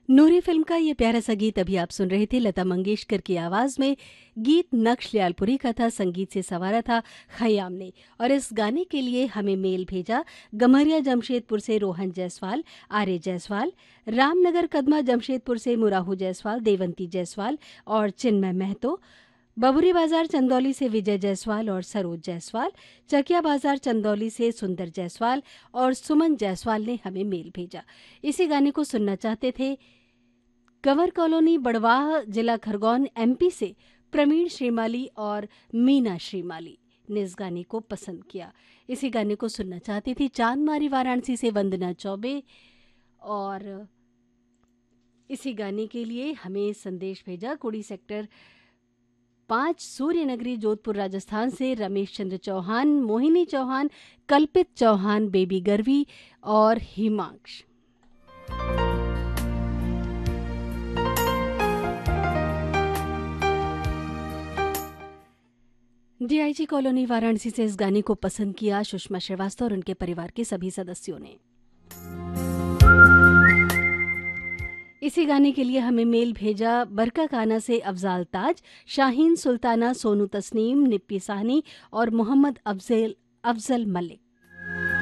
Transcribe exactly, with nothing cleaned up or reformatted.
नूरी film का ये प्यारा सा गीत अभी आप सुन रहे थे लता मंगेशकर की आवाज में। गीत नक्श लियालपुरी का था, संगीत से संवारा था खयाम ने। और इस गाने के लिए हमें मेल भेजा गम्हरिया जमशेदपुर से रोहन जायसवाल, आर्य जायसवाल, रामनगर कदमा जमशेदपुर से मुराहू जायसवाल, देवंती जायसवाल और चिन्मय महतो, बबुरी बाजार चंदौली से विजय जायसवाल और सरोज जायसवाल, चकिया बाजार चंदौली से सुंदर जायसवाल और सुमन जायसवाल ने हमें मेल भेजा। इसी गाने को सुनना चाहते थे कंवर कॉलोनी बड़वाह, जिला खरगोन, एमपी से प्रवीण श्रीमाली और मीना श्रीमाली ने इस गाने को पसंद किया। इसी गाने को सुनना चाहती थी चांदमारी वाराणसी से वंदना चौबे और इसी गाने के लिए हमें संदेश भेजा कुड़ी सेक्टर पांच सूर्यनगरी जोधपुर राजस्थान से रमेश चंद्र चौहान, मोहिनी चौहान, कल्पित चौहान, बेबी गर्वी और हिमांश। डीआईजी कॉलोनी वाराणसी से इस गाने को पसंद किया सुषमा श्रीवास्तव और उनके परिवार के सभी सदस्यों ने। इसी गाने के लिए हमें मेल भेजा बरका काना से अफजाल ताज, शाहीन सुल्ताना, सोनू तस्नीम, निप्पी साहनी और मोहम्मद अफजल अफजल मलिक।